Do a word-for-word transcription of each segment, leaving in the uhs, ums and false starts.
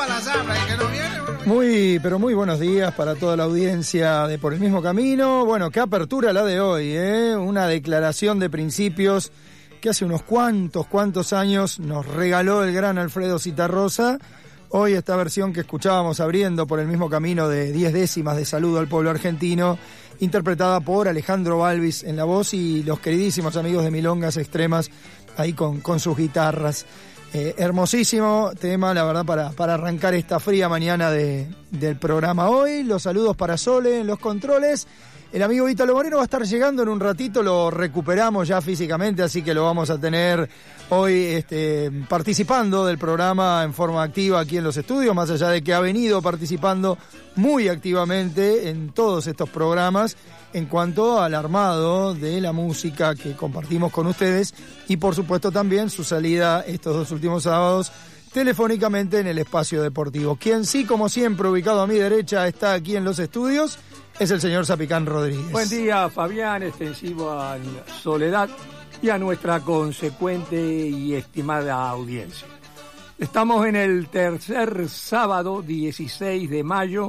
toda la zafra y que no viene. Bueno, muy, pero muy buenos días para toda la audiencia de Por el Mismo Camino. Bueno, qué apertura la de hoy, ¿eh? Una declaración de principios que hace unos cuantos, cuantos años nos regaló el gran Alfredo Zitarrosa. Hoy esta versión que escuchábamos abriendo Por el Mismo Camino de diez décimas de Saludo al Pueblo Argentino, interpretada por Alejandro Balvis en la voz y los queridísimos amigos de Milongas Extremas ahí con, con sus guitarras. Eh, hermosísimo tema, la verdad, para, para arrancar esta fría mañana de, del programa hoy. Los saludos para Sole en los controles. El amigo Ítalo Moreno va a estar llegando en un ratito, lo recuperamos ya físicamente, así que lo vamos a tener hoy este, participando del programa en forma activa aquí en los estudios, más allá de que ha venido participando muy activamente en todos estos programas en cuanto al armado de la música que compartimos con ustedes y por supuesto también su salida estos dos últimos sábados telefónicamente en el espacio deportivo. Quien sí, como siempre, ubicado a mi derecha, está aquí en los estudios, es el señor Zapicán Rodríguez. Buen día, Fabián, extensivo a Soledad y a nuestra consecuente y estimada audiencia. Estamos en el tercer sábado, dieciséis de mayo,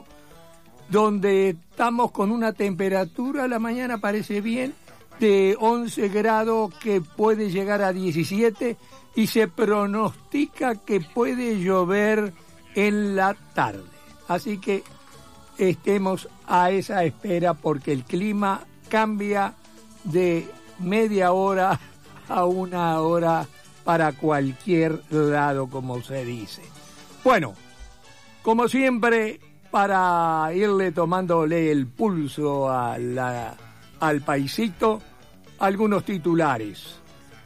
donde estamos con una temperatura, la mañana parece bien, de once grados que puede llegar a diecisiete y se pronostica que puede llover en la tarde. Así que estemos a esa espera porque el clima cambia de media hora a una hora para cualquier lado, como se dice. Bueno, como siempre, para irle tomándole el pulso a la, al paisito, algunos titulares.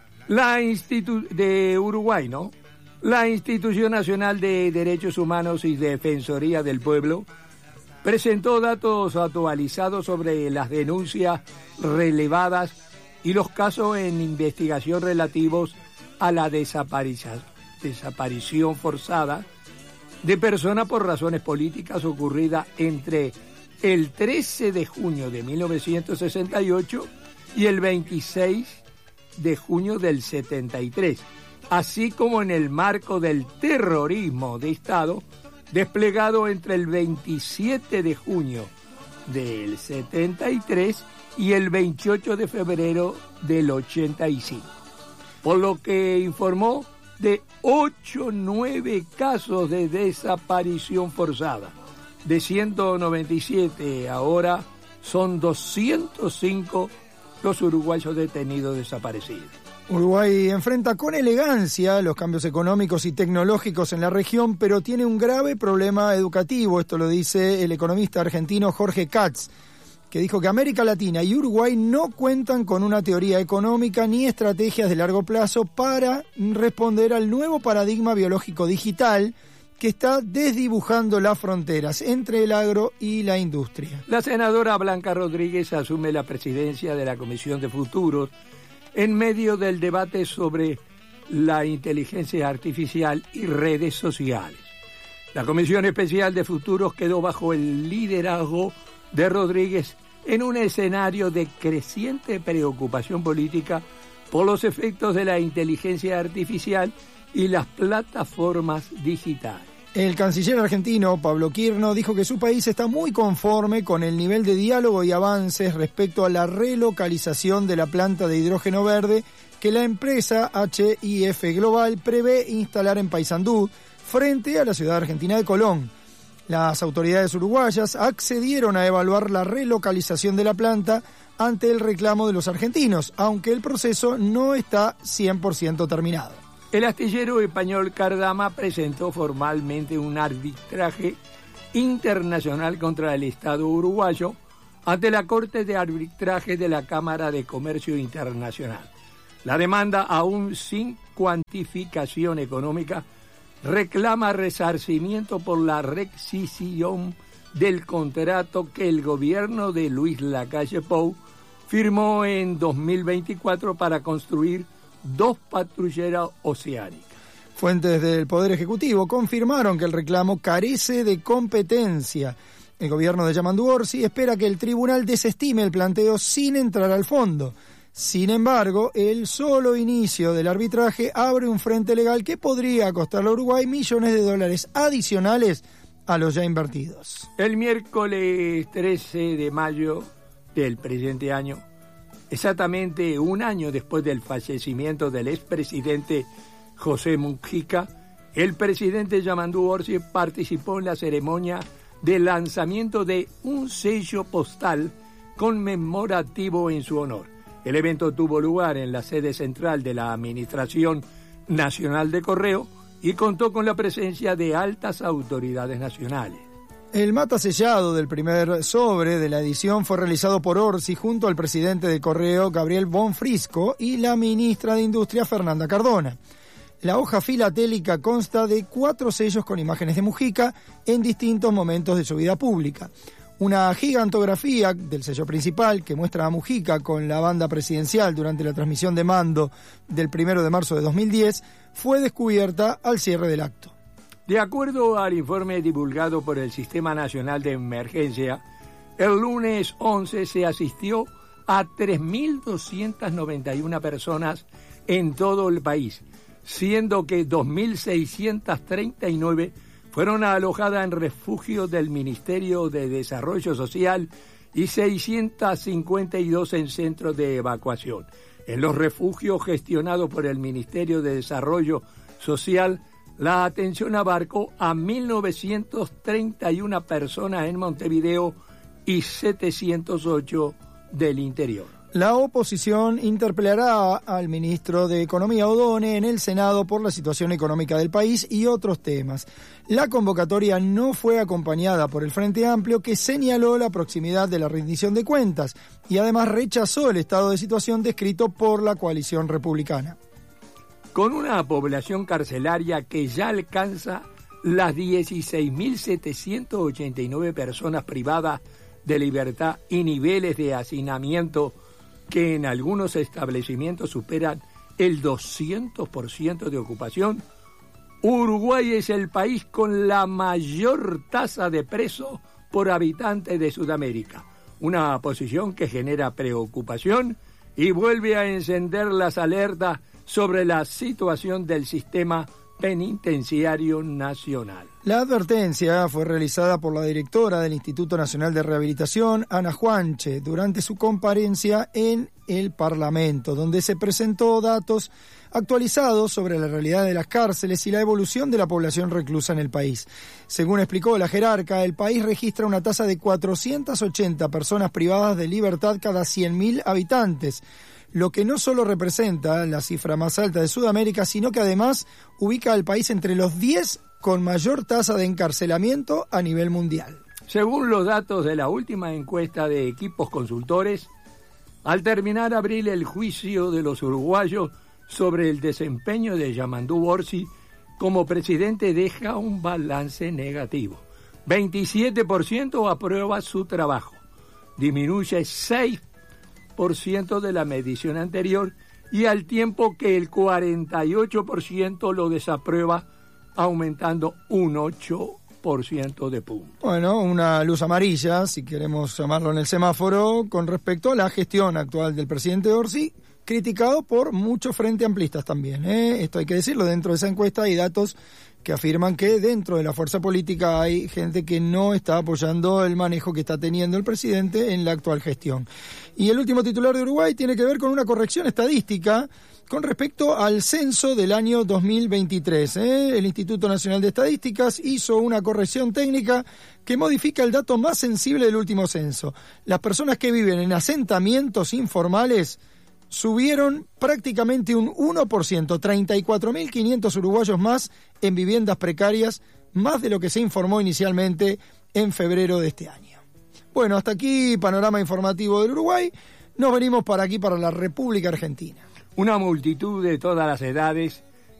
La institu- de Uruguay, ¿no? La Institución Nacional de Derechos Humanos y Defensoría del Pueblo presentó datos actualizados sobre las denuncias relevadas y los casos en investigación relativos a la desaparición, desaparición forzada de personas por razones políticas ocurrida entre el trece de junio de mil novecientos sesenta y ocho y el veintiséis de junio del setenta y tres, así como en el marco del terrorismo de Estado desplegado entre el veintisiete de junio del setenta y tres y el veintiocho de febrero del ochenta y cinco, por lo que informó de ocho, nueve casos de desaparición forzada. De ciento noventa y siete ahora son doscientos cinco los uruguayos detenidos desaparecidos. Uruguay enfrenta con elegancia los cambios económicos y tecnológicos en la región, pero tiene un grave problema educativo. Esto lo dice el economista argentino Jorge Katz, que dijo que América Latina y Uruguay no cuentan con una teoría económica ni estrategias de largo plazo para responder al nuevo paradigma biológico digital que está desdibujando las fronteras entre el agro y la industria. La senadora Blanca Rodríguez asume la presidencia de la Comisión de Futuros en medio del debate sobre la inteligencia artificial y redes sociales. La Comisión Especial de Futuros quedó bajo el liderazgo de Rodríguez en un escenario de creciente preocupación política por los efectos de la inteligencia artificial y las plataformas digitales. El canciller argentino, Pablo Quirno, dijo que su país está muy conforme con el nivel de diálogo y avances respecto a la relocalización de la planta de hidrógeno verde que la empresa H I F Global prevé instalar en Paysandú, frente a la ciudad argentina de Colón. Las autoridades uruguayas accedieron a evaluar la relocalización de la planta ante el reclamo de los argentinos, aunque el proceso no está cien por ciento terminado. El astillero español Cardama presentó formalmente un arbitraje internacional contra el Estado uruguayo ante la Corte de Arbitraje de la Cámara de Comercio Internacional. La demanda, aún sin cuantificación económica, reclama resarcimiento por la rescisión del contrato que el gobierno de Luis Lacalle Pou firmó en dos mil veinticuatro para construir dos patrulleras oceánicas. Fuentes del Poder Ejecutivo confirmaron que el reclamo carece de competencia. El gobierno de Yamandu Orsi espera que el tribunal desestime el planteo sin entrar al fondo. Sin embargo, el solo inicio del arbitraje abre un frente legal que podría costarle a Uruguay millones de dólares adicionales a los ya invertidos. El miércoles trece de mayo del presente año, exactamente un año después del fallecimiento del expresidente José Mujica, el presidente Yamandú Orsi participó en la ceremonia de lanzamiento de un sello postal conmemorativo en su honor. El evento tuvo lugar en la sede central de la Administración Nacional de Correo y contó con la presencia de altas autoridades nacionales. El mata sellado del primer sobre de la edición fue realizado por Orsi junto al presidente de Correo, Gabriel Bonfrisco, y la ministra de Industria, Fernanda Cardona. La hoja filatélica consta de cuatro sellos con imágenes de Mujica en distintos momentos de su vida pública. Una gigantografía del sello principal que muestra a Mujica con la banda presidencial durante la transmisión de mando del primero de marzo de dos mil diez fue descubierta al cierre del acto. De acuerdo al informe divulgado por el Sistema Nacional de Emergencia, el lunes once se asistió a tres mil doscientas noventa y una personas en todo el país, siendo que dos mil seiscientas treinta y nueve fueron alojadas en refugios del Ministerio de Desarrollo Social y seiscientas cincuenta y dos en centros de evacuación. En los refugios gestionados por el Ministerio de Desarrollo Social, la atención abarcó a mil novecientas treinta y una personas en Montevideo y setecientos ocho del interior. La oposición interpelará al ministro de Economía Odone en el Senado por la situación económica del país y otros temas. La convocatoria no fue acompañada por el Frente Amplio, que señaló la proximidad de la rendición de cuentas y además rechazó el estado de situación descrito por la coalición republicana. Con una población carcelaria que ya alcanza las dieciséis mil setecientas ochenta y nueve personas privadas de libertad y niveles de hacinamiento que en algunos establecimientos superan el doscientos por ciento de ocupación, Uruguay es el país con la mayor tasa de presos por habitante de Sudamérica, una posición que genera preocupación y vuelve a encender las alertas sobre la situación del sistema penitenciario nacional. La advertencia fue realizada por la directora del Instituto Nacional de Rehabilitación, Ana Juanche, durante su comparecencia en el Parlamento, donde se presentó datos actualizados sobre la realidad de las cárceles y la evolución de la población reclusa en el país. Según explicó la jerarca, el país registra una tasa de cuatrocientas ochenta personas privadas de libertad cada cien mil habitantes, lo que no solo representa la cifra más alta de Sudamérica, sino que además ubica al país entre los diez con mayor tasa de encarcelamiento a nivel mundial. Según los datos de la última encuesta de Equipos Consultores, al terminar abril el juicio de los uruguayos sobre el desempeño de Yamandú Orsi como presidente deja un balance negativo. veintisiete por ciento aprueba su trabajo, disminuye seis por ciento de la medición anterior y al tiempo que el cuarenta y ocho por ciento lo desaprueba, aumentando un ocho por ciento de puntos. Bueno, una luz amarilla, si queremos llamarlo en el semáforo, con respecto a la gestión actual del presidente Orsi, criticado por muchos frente amplistas también, ¿eh? Esto hay que decirlo, dentro de esa encuesta hay datos que afirman que dentro de la fuerza política hay gente que no está apoyando el manejo que está teniendo el presidente en la actual gestión. Y el último titular de Uruguay tiene que ver con una corrección estadística con respecto al censo del año dos mil veintitrés. ¿eh? El Instituto Nacional de Estadísticas hizo una corrección técnica que modifica el dato más sensible del último censo. Las personas que viven en asentamientos informales subieron prácticamente un uno por ciento, treinta y cuatro mil quinientos uruguayos más en viviendas precarias, más de lo que se informó inicialmente en febrero de este año. Bueno, hasta aquí panorama informativo del Uruguay. Nos venimos para aquí, para la República Argentina. Una multitud de todas las edades